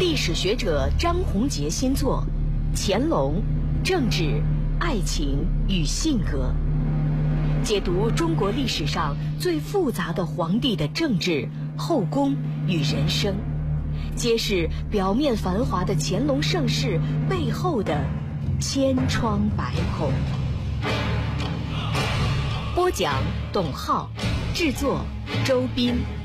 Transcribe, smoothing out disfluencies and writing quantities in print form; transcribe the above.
历史学者张宏杰新作《乾隆：政治、爱情与性格》，解读中国历史上最复杂的皇帝的政治、后宫与人生，揭示表面繁华的乾隆盛世背后的千疮百孔。播讲：董浩，制作：周斌。